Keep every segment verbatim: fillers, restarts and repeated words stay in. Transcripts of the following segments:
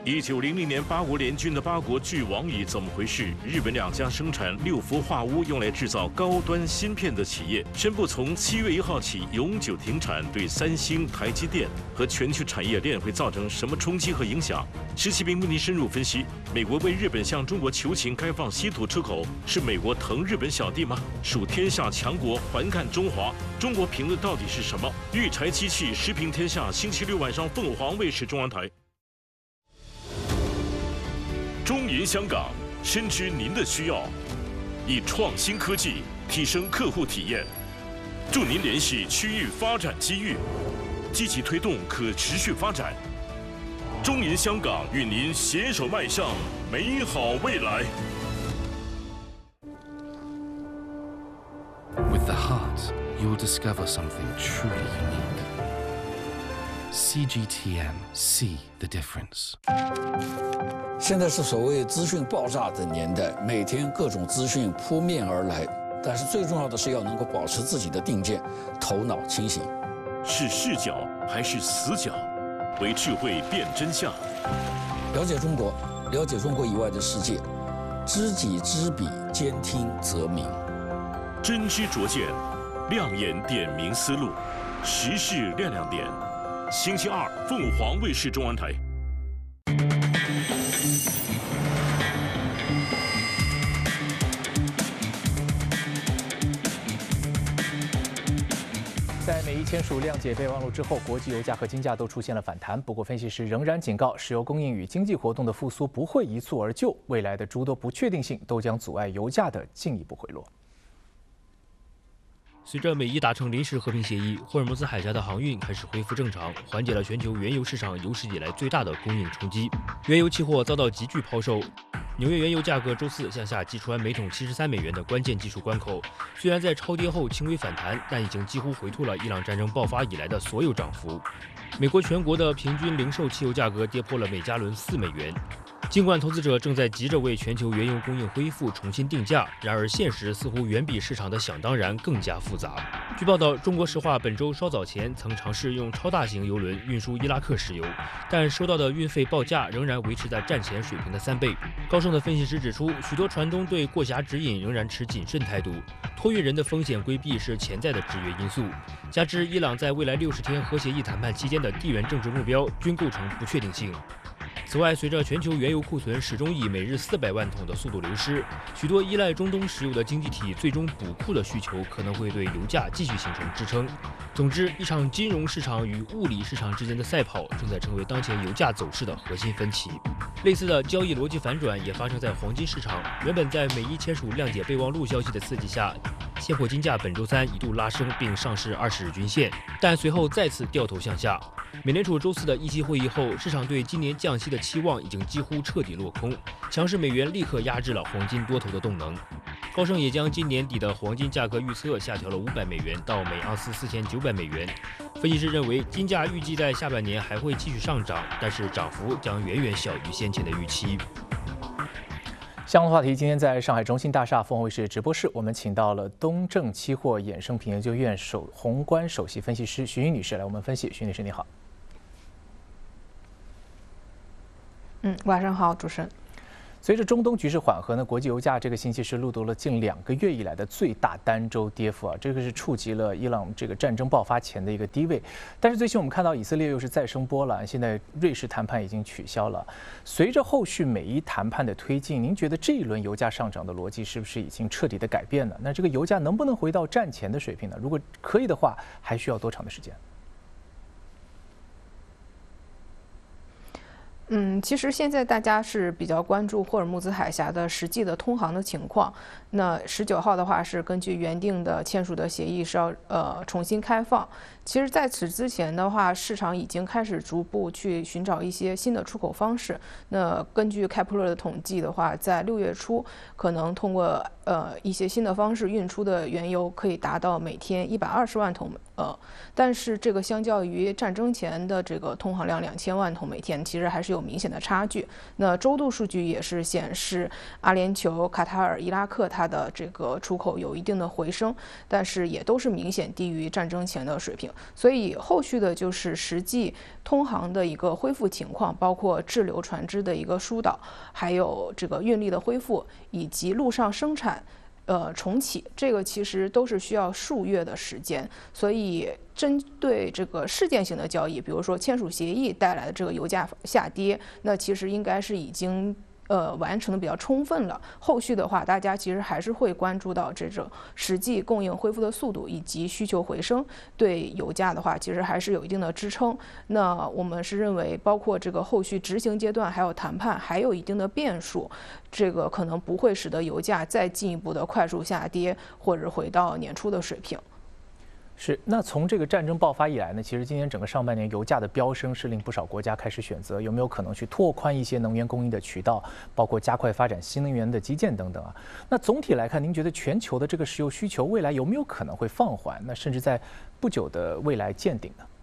一九零零年八国联军的八国巨王椅怎么回事？日本两家生产六氟化钨用来制造高端芯片的企业宣布从七月一号起永久停产，对三星、台积电和全球产业链会造成什么冲击和影响？施启斌为您深入分析。美国为日本向中国求情开放稀土出口，是美国疼日本小弟吗？属天下强国环看中华，中国评论到底是什么？育柴机器时评天下，星期六晚上凤凰卫视中央台。中银香港深知您的需要，以创新科技提升客户体验，助您联系区域发展机遇，积极推动可持续发展。中银香港与您携手迈向美好未来。 With the heart, you'll discover something truly unique. C G T M, see the difference. 现在是所谓资讯爆炸的年代，每天各种资讯扑面而来，但是最重要的是要能够保持自己的定见，头脑清醒。 是视角还是死角？为智慧辨真相。 了解中国，了解中国以外的世界，知己知彼，兼听则明。 真知灼见，亮眼点明思路，时事亮亮点。星期二，凤凰卫视中央台。 在美伊签署谅解备忘录之后，国际油价和金价都出现了反弹。不过，分析师仍然警告，石油供应与经济活动的复苏不会一蹴而就，未来的诸多不确定性都将阻碍油价的进一步回落。 随着美伊达成临时和平协议，霍尔木兹海峡的航运开始恢复正常，缓解了全球原油市场有史以来最大的供应冲击。原油期货遭到急剧抛售，纽约原油价格周四向下击穿每桶七十三美元的关键技术关口。虽然在超跌后轻微反弹，但已经几乎回吐了伊朗战争爆发以来的所有涨幅。美国全国的平均零售汽油价格跌破了每加仑四美元。尽管投资者正在急着为全球原油供应恢复重新定价，然而现实似乎远比市场的想当然更加复杂。据报道，中国石化本周稍早前曾尝试用超大型油轮运输伊拉克石油，但收到的运费报价仍然维持在战前水平的三倍。高盛的分析师指出，许多船东对过峡指引仍然持谨慎态度，托运人的风险规避是潜在的制约因素。加之伊朗在未来六十天核协议谈判期间的地缘政治目标均构成不确定性。此外，随着全球原油库存始终以每日四百万桶的速度流失，许多依赖中东石油的经济体最终补库的需求可能会对油价继续形成支撑。总之，一场金融市场与物理市场之间的赛跑正在成为当前油价走势的核心分歧。类似的交易逻辑反转也发生在黄金市场。原本在美伊签署谅解备忘录消息的刺激下，现货金价本周三一度拉升并上试二十日均线，但随后再次掉头向下。美联储周四的议息会议后，市场对今年降息的期望已经几乎彻底落空，强势美元立刻压制了黄金多头的动能。高盛也将今年底的黄金价格预测下调了五百美元到每盎司四千九百美元。分析师认为，金价预计在下半年还会继续上涨，但是涨幅将远远小于先前的预期。 相关话题，今天在上海中信大厦凤凰卫视直播室，我们请到了东证期货衍生品研究院首宏观首席分析师徐云女士来我们分析。徐女士，你好。 嗯，晚上好，主持人。 随着中东局势缓和呢，国际油价这个星期是录得了近两个月以来的最大单周跌幅啊，这个是触及了伊朗这个战争爆发前的一个低位。但是最近我们看到以色列又是再升波澜，现在瑞士谈判已经取消了。随着后续美伊谈判的推进，您觉得这一轮油价上涨的逻辑是不是已经彻底的改变了？那这个油价能不能回到战前的水平呢？如果可以的话，还需要多长的时间？ 嗯，其实现在大家是比较关注霍尔木兹海峡的实际的通航的情况。那十九号的话是根据原定的签署的协议是要呃重新开放。其实在此之前的话，市场已经开始逐步去寻找一些新的出口方式。那根据开普勒的统计的话，在六月初可能通过呃一些新的方式运出的原油可以达到每天一百二十万桶，呃，但是这个相较于战争前的这个通航量两千万桶每天，其实还是有有明显的差距。那周度数据也是显示，阿联酋、卡塔尔、伊拉克它的这个出口有一定的回升，但是也都是明显低于战争前的水平。所以后续的就是实际通航的一个恢复情况，包括滞留船只的一个疏导，还有这个运力的恢复，以及陆上生产。呃，重启这个其实都是需要数月的时间，所以针对这个事件性的交易，比如说签署协议带来的这个油价下跌，那其实应该是已经呃完成的比较充分了。后续的话，大家其实还是会关注到这种实际供应恢复的速度以及需求回升，对油价的话其实还是有一定的支撑。那我们是认为，包括这个后续执行阶段还有谈判，还有一定的变数。这个可能不会使得油价再进一步的快速下跌，或者回到年初的水平。 是，那从这个战争爆发以来呢，其实今年整个上半年油价的飙升是令不少国家开始选择有没有可能去拓宽一些能源供应的渠道，包括加快发展新能源的基建等等啊。那总体来看，您觉得全球的这个石油需求未来有没有可能会放缓？那甚至在不久的未来见顶呢？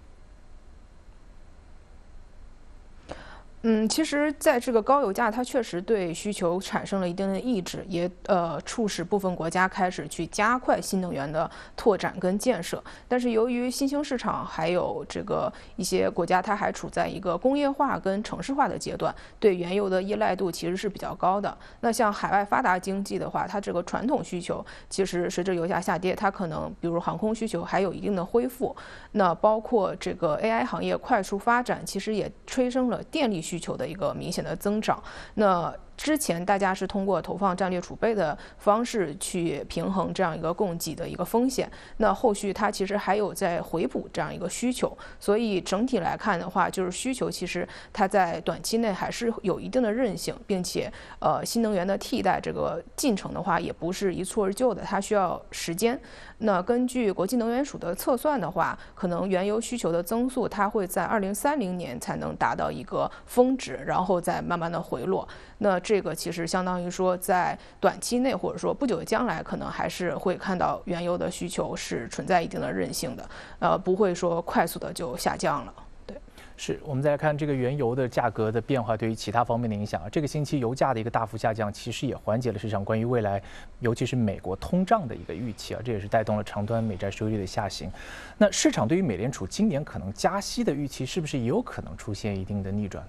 嗯，其实，在这个高油价，它确实对需求产生了一定的抑制，也呃促使部分国家开始去加快新能源的拓展跟建设。但是，由于新兴市场还有这个一些国家，它还处在一个工业化跟城市化的阶段，对原油的依赖度其实是比较高的。那像海外发达经济的话，它这个传统需求其实随着油价下跌，它可能比如航空需求还有一定的恢复。那包括这个 A I 行业快速发展，其实也催生了电力需求的一个明显的增长。那之前大家是通过投放战略储备的方式去平衡这样一个供给的一个风险，那后续它其实还有在回补这样一个需求，所以整体来看的话，就是需求其实它在短期内还是有一定的韧性，并且呃新能源的替代这个进程的话也不是一蹴而就的，它需要时间。那根据国际能源署的测算的话，可能原油需求的增速它会在二零三零年才能达到一个峰值，然后再慢慢的回落。那这个其实相当于说，在短期内或者说不久的将来，可能还是会看到原油的需求是存在一定的韧性的，呃，不会说快速的就下降了。对， 是我们再来看这个原油的价格的变化对于其他方面的影响啊。这个星期油价的一个大幅下降，其实也缓解了市场关于未来，尤其是美国通胀的一个预期啊，这也是带动了长端美债收益率的下行。那市场对于美联储今年可能加息的预期，是不是也有可能出现一定的逆转？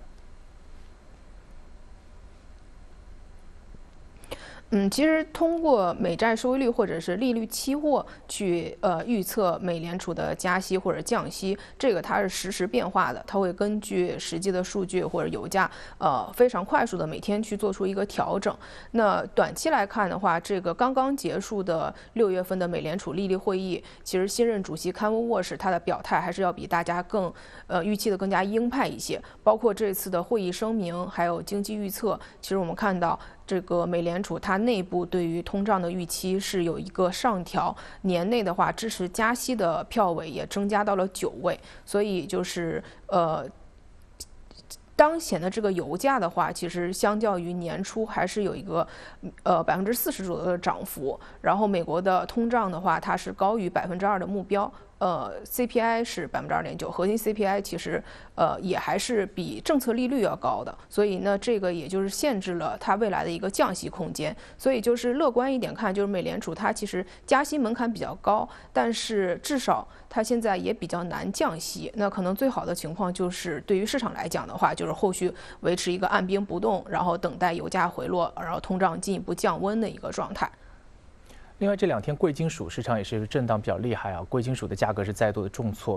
嗯，其实通过美债收益率或者是利率期货去呃预测美联储的加息或者降息，这个它是实时变化的，它会根据实际的数据或者油价呃非常快速的每天去做出一个调整。那短期来看的话，这个刚刚结束的六月份的美联储利率会议，其实新任主席康沃沃什他的表态还是要比大家更呃预期的更加鹰派一些，包括这次的会议声明还有经济预测，其实我们看到。这个美联储它内部对于通胀的预期是有一个上调，年内的话支持加息的票委也增加到了九位，所以就是呃。当前的这个油价的话，其实相较于年初还是有一个呃百分之四十左右的涨幅。然后美国的通胀的话，它是高于百分之二的目标。呃 ，C P I 是百分之二点九，核心 C P I 其实呃也还是比政策利率要高的，所以呢，这个也就是限制了它未来的一个降息空间。所以就是乐观一点看，就是美联储它其实加息门槛比较高，但是至少它现在也比较难降息。那可能最好的情况就是对于市场来讲的话，就是后续维持一个按兵不动，然后等待油价回落，然后通胀进一步降温的一个状态。 另外这两天贵金属市场也是震荡比较厉害啊，贵金属的价格是再度的重挫。